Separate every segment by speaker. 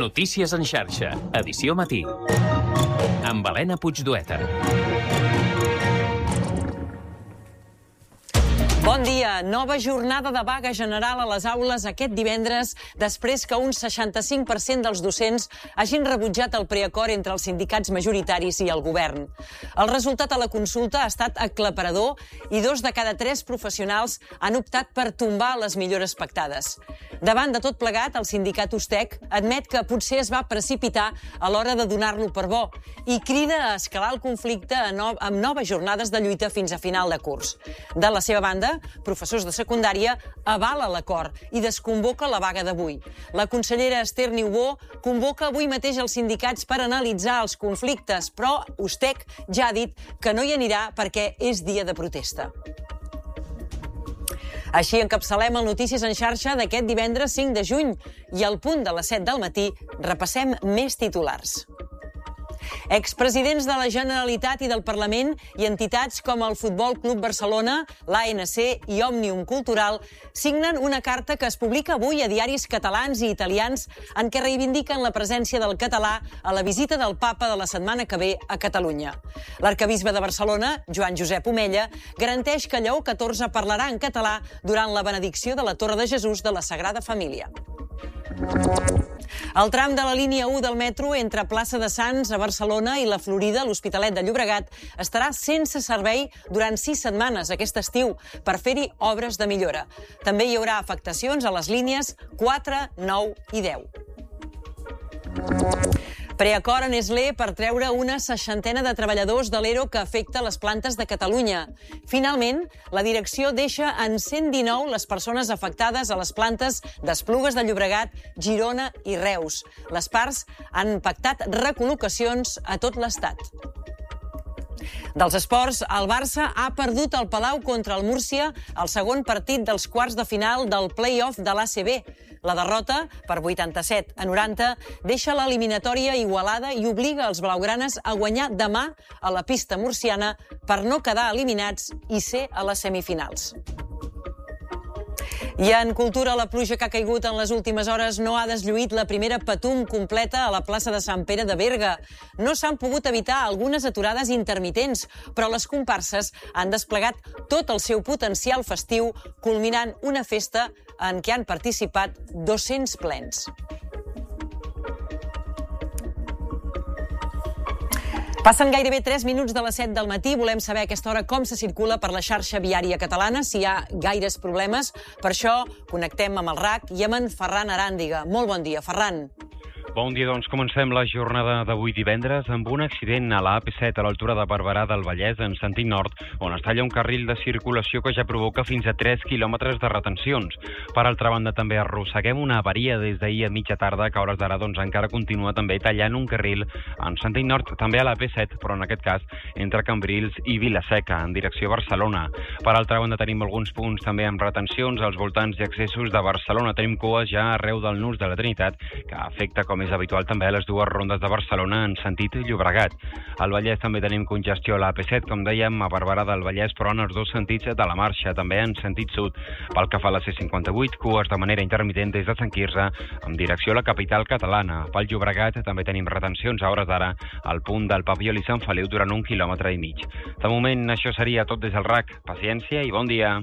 Speaker 1: Notícies en xarxa, edició matí. Amb Helena Puigdueta.
Speaker 2: Bon dia. Nova jornada de vaga general a les aules aquest divendres, després que un 65% dels docents hagin rebutjat el preacord entre els sindicats majoritaris i el govern. El resultat a la consulta ha estat aclaparador i 2 de cada 3 professionals han optat per tombar les millores pactades. Davant de tot plegat, el sindicat USTEC admet que potser es va precipitar a l'hora de donar-lo per bo i crida a escalar el conflicte amb noves jornades de lluita fins a final de curs. De la seva banda, professors de secundària avala l'acord i desconvoca la vaga d'avui. La consellera Esther Niubó convoca avui mateix els sindicats per analitzar els conflictes, però USTEC ja ha dit que no hi anirà perquè és dia de protesta. Així encapçalem el Notícies en xarxa d'aquest divendres 5 de juny i al punt de les 7 del matí repassem més titulars. Expresidents de la Generalitat i del Parlament i entitats com el Futbol Club Barcelona, l'ANC i Òmnium Cultural signen una carta que es publica avui a diaris catalans i italians en què reivindiquen la presència del català a la visita del papa de la setmana que ve a Catalunya. L'arquebisbe de Barcelona, Joan Josep Omella, garanteix que Lleó XIV parlarà en català durant la benedicció de la Torre de Jesús de la Sagrada Família. El tram de la línia 1 del metro entre Plaça de Sants a Barcelona i la Florida, l'Hospitalet de Llobregat, estarà sense servei durant 6 setmanes aquest estiu per fer-hi obres de millora. També hi haurà afectacions a les línies 4, 9 i 10. Preacord a Nestlé per treure una 60ena de treballadors de l'ERO que afecta les plantes de Catalunya. Finalment, la direcció deixa en 119 les persones afectades a les plantes d'Esplugues de Llobregat, Girona i Reus. Les parts han pactat recol·locacions a tot l'Estat. Dels esports, el Barça ha perdut al Palau contra el Múrcia el segon partit dels quarts de final del play-off de l'ACB. La derrota, per 87-90, deixa l'eliminatòria igualada i obliga els blaugranes a guanyar demà a la pista murciana per no quedar eliminats i ser a les semifinals. I en cultura, la pluja que ha caigut en les últimes hores no ha deslluït la primera patum completa a la plaça de Sant Pere de Berga. No s'han pogut evitar algunes aturades intermitents, però les comparses han desplegat tot el seu potencial festiu, culminant una festa en què han participat 200 plens. Passen gairebé 3 minuts de les 7 del matí. Volem saber a aquesta hora com se circula per la xarxa viària catalana, si hi ha gaires problemes. Per això connectem amb el RAC i amb en Ferran Aràndiga. Molt bon dia, Ferran.
Speaker 3: Bon dia, doncs comencem la jornada d'avui divendres amb un accident a la AP7 a l'altura de Barberà del Vallès en sentit nord, on es talla un carril de circulació que ja provoca fins a 3 quilòmetres de retencions. Per altra banda, també arrosseguem una avaria des d'ahir a mitja tarda que a hores d'ara encara continua també tallant un carril en sentit nord, també a la AP7, però en aquest cas entre Cambrils i Vila-seca, en direcció a Barcelona. Per altra banda, tenim alguns punts també amb retencions als voltants i accessos de Barcelona. Tenim cues ja arreu del nus de la Trinitat, que afecta, com és habitual, també a les dues rondes de Barcelona en sentit Llobregat. Al Vallès també tenim congestió a la AP7, com dèiem, a Barberà del Vallès, però en els dos sentits de la marxa, també en sentit sud. Pel que fa a la C58, cues de manera intermitent des de Sant Quirze, en direcció a la capital catalana. Pel Llobregat també tenim retencions a hores d'ara al punt del Papiol i Sant Feliu durant 1,5 quilòmetres. De moment, això seria tot des del RAC. Paciència i bon dia.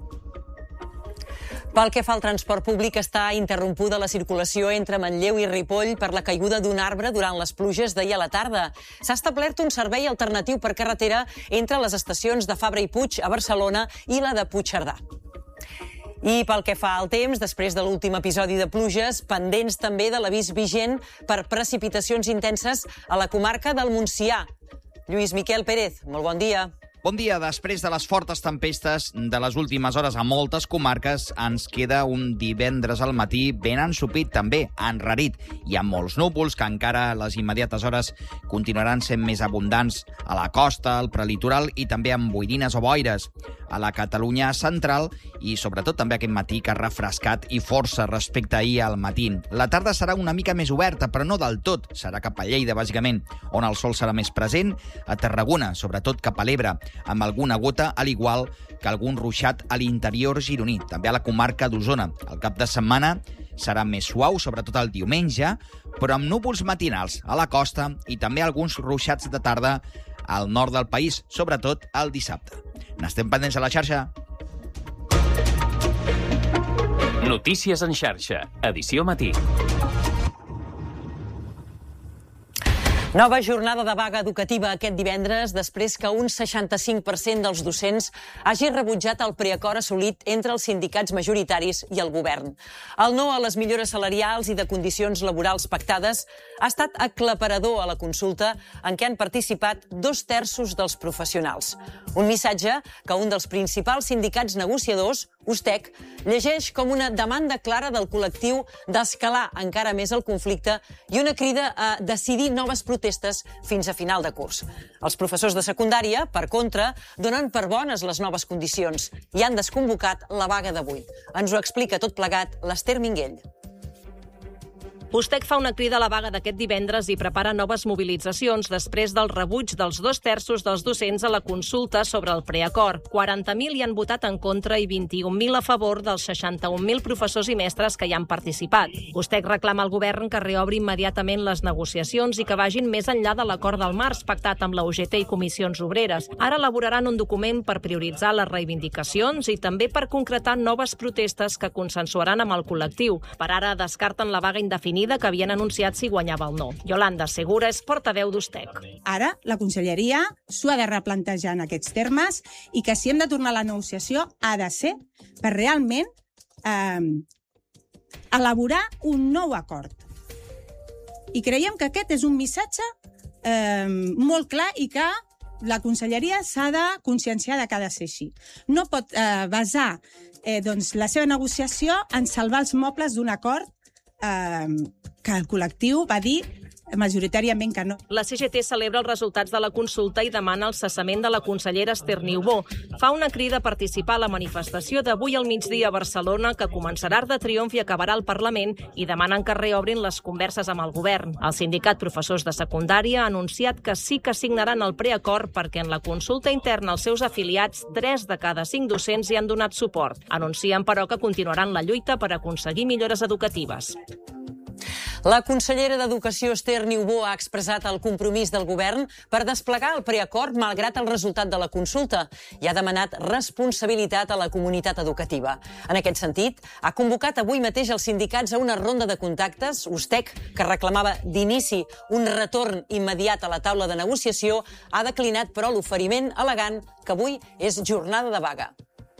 Speaker 2: Pel que fa al transport públic, està interrompuda la circulació entre Manlleu i Ripoll per la caiguda d'un arbre durant les pluges d'ahir a la tarda. S'ha establert un servei alternatiu per carretera entre les estacions de Fabra i Puig a Barcelona i la de Puigcerdà. I pel que fa al temps, després de l'últim episodi de pluges, pendents també de l'avís vigent per precipitacions intenses a la comarca del Montsià. Lluís Miquel Pérez, molt bon dia.
Speaker 4: Bon dia. Després de les fortes tempestes de les últimes hores a moltes comarques, ens queda un divendres al matí ben ensopit, també enrarit, i amb molts núvols que encara a les immediates hores continuaran sent més abundants a la costa, al prelitoral i també amb boirines o boires. A la Catalunya central i sobretot també aquest matí que ha refrescat i força respecte a ahir al matí. La tarda serà una mica més oberta, però no del tot. Serà cap a Lleida, bàsicament, on el sol serà més present, a Tarragona, sobretot cap a l'Ebre. amb alguna gota, al igual que algun ruixat a l'interior gironí, també a la comarca d'Osona. El cap de setmana serà més suau, sobretot el diumenge, però amb núvols matinals a la costa i també alguns ruixats de tarda al nord del país, sobretot el dissabte. N'estem pendents a la xarxa.
Speaker 1: Notícies en xarxa, edició matí.
Speaker 2: Nova jornada de vaga educativa aquest divendres després que un 65% dels docents hagi rebutjat el preacord assolit entre els sindicats majoritaris i el govern. El no a les millores salarials i de condicions laborals pactades ha estat aclaparador a la consulta en què han participat 2/3 dels professionals. Un missatge que un dels principals sindicats negociadors, USTEC, llegeix com una demanda clara del col·lectiu d'escalar encara més el conflicte i una crida a decidir noves protestes fins a final de curs. Els professors de secundària, per contra, donen per bones les noves condicions i han desconvocat la vaga d'avui. Ens ho explica tot plegat l'Ester Minguell.
Speaker 5: USTEC fa una crida a la vaga d'aquest divendres i prepara noves mobilitzacions després del rebuig dels 2/3 dels docents a la consulta sobre el preacord. 40.000 hi han votat en contra i 21.000 a favor dels 61.000 professors i mestres que hi han participat. USTEC reclama al govern que reobri immediatament les negociacions i que vagin més enllà de l'acord del març pactat amb la UGT i comissions obreres. Ara elaboraran un document per prioritzar les reivindicacions i també per concretar noves protestes que consensuaran amb el col·lectiu. Per ara descarten la vaga indefinida que havien anunciat si guanyava el no. Yolanda Segura és portaveu d'USTEC.
Speaker 6: Ara la conselleria s'ho ha de replantejar en aquests termes i que si hem de tornar a la negociació ha de ser per realment elaborar un nou acord. I creiem que aquest és un missatge molt clar i que la conselleria s'ha de conscienciar de que ha de ser així. No pot basar la seva negociació en salvar els mobles d'un acord que el col·lectiu va dir majoritàriament que no.
Speaker 5: La CGT celebra els resultats de la consulta i demana el cessament de la consellera Ester Niubó. Fa una crida a participar a la manifestació d'avui al migdia a Barcelona, que començarà Arc de Triomf i acabarà al Parlament, i demanen que reobrin les converses amb el govern. El sindicat Professors de Secundària ha anunciat que sí que signaran el preacord perquè en la consulta interna als seus afiliats 3 de cada 5 docents hi han donat suport. Anuncien, però, que continuaran la lluita per aconseguir millores educatives.
Speaker 2: La consellera d'Educació, Ester Niubó, ha expressat el compromís del govern per desplegar el preacord malgrat el resultat de la consulta i ha demanat responsabilitat a la comunitat educativa. En aquest sentit, ha convocat avui mateix els sindicats a una ronda de contactes. USTEC, que reclamava d'inici un retorn immediat a la taula de negociació, ha declinat, però, l'oferiment al·legant que avui és jornada de vaga.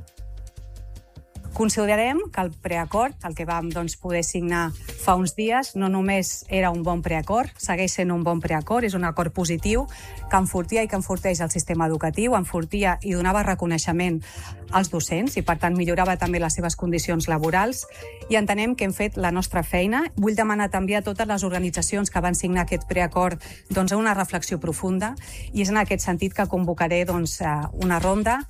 Speaker 7: Considerem que el preacord, el que vam poder signar fa uns dies, no només era un bon preacord, segueix sent un bon preacord, és un acord positiu que enfortia i que enforteix el sistema educatiu, enfortia i donava reconeixement als docents i, per tant, millorava també les seves condicions laborals i entenem que hem fet la nostra feina. Vull demanar també a totes les organitzacions que van signar aquest preacord una reflexió profunda i és en aquest sentit que convocaré una ronda.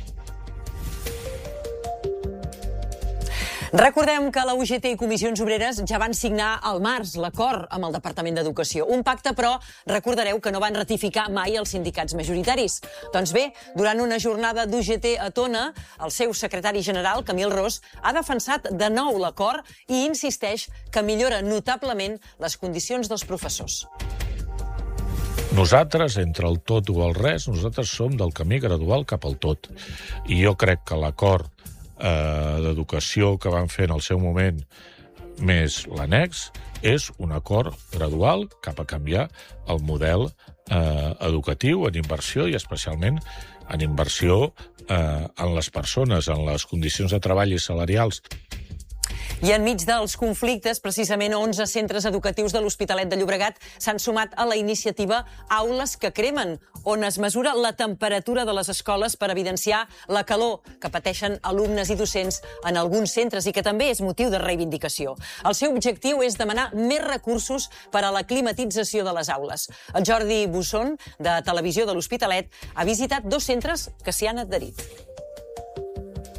Speaker 2: Recordem que la UGT i comissions obreres ja van signar al març l'acord amb el Departament d'Educació. Un pacte, però, recordareu que no van ratificar mai els sindicats majoritaris. Doncs bé, durant una jornada d'UGT a Tona, el seu secretari general, Camil Ros, ha defensat de nou l'acord i insisteix que millora notablement les condicions dels professors.
Speaker 8: Nosaltres, entre el tot o el res, nosaltres som del camí gradual cap al tot. I jo crec que l'acord d'educació que van fer en el seu moment més l'annex és un acord gradual cap a canviar el model educatiu en inversió i especialment en inversió en les persones, en les condicions de treball i salarials.
Speaker 2: I enmig dels conflictes, precisament 11 centres educatius de l'Hospitalet de Llobregat s'han sumat a la iniciativa Aules que cremen, on es mesura la temperatura de les escoles per evidenciar la calor que pateixen alumnes i docents en alguns centres i que també és motiu de reivindicació. El seu objectiu és demanar més recursos per a la climatització de les aules. El Jordi Busson, de Televisió de l'Hospitalet, ha visitat 2 centres que s'hi han adherit.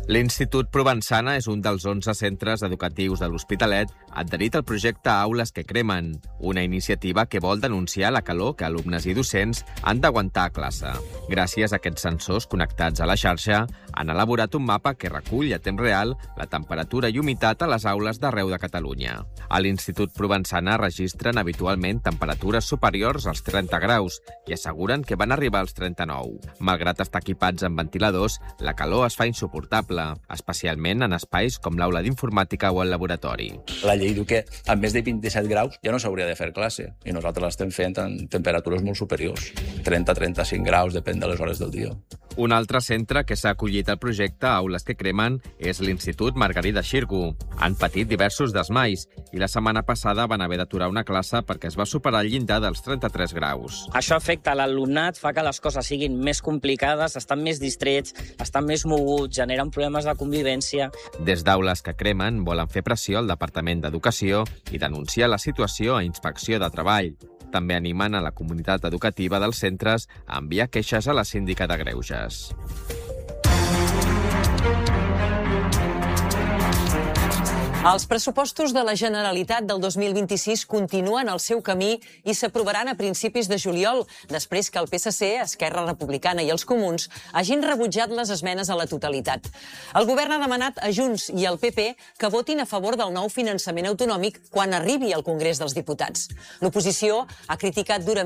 Speaker 9: L'Institut Provençana és un dels 11 centres educatius de l'Hospitalet adherit al projecte Aules que cremen, una iniciativa que vol denunciar la calor que alumnes i docents han d'aguantar a classe. Gràcies a aquests sensors connectats a la xarxa, han elaborat un mapa que recull a temps real la temperatura i humitat a les aules d'arreu de Catalunya. A l'Institut Provençana registren habitualment temperatures superiors als 30 graus i asseguren que van arribar als 39. Malgrat estar equipats amb ventiladors, la calor es fa insuportable, especialment en espais com l'aula d'informàtica o el laboratori.
Speaker 10: La llei diu que a més de 27 graus ja no s'hauria de fer classe i nosaltres l'estem fent en temperatures molt superiors, 30-35 graus, depèn de les hores del dia.
Speaker 9: Un altre centre que s'ha acollit al projecte Aules que cremen és l'Institut Margarida Xirgu. Han patit diversos desmais i la setmana passada van haver d'aturar una classe perquè es va superar el llindar dels 33 graus.
Speaker 11: Això afecta l'alumnat, fa que les coses siguin més complicades, estan més distrets, estan més moguts, generen problemes de convivència.
Speaker 9: Des d'Aules que cremen volen fer pressió al Departament d'Educació i denunciar la situació a Inspecció de Treball. També animen a la comunitat educativa dels centres a enviar queixes a la síndica de Greuges.
Speaker 2: Els pressupostos de la Generalitat del 2026 continuen el seu camí i s'aprovaran a principis de juliol, després que el PSC, Esquerra Republicana i els Comuns hagin rebutjat les esmenes a la totalitat. El govern ha demanat a Junts i al PP que votin a favor del nou finançament autonòmic quan arribi al Congrés dels Diputats. L'oposició ha criticat durament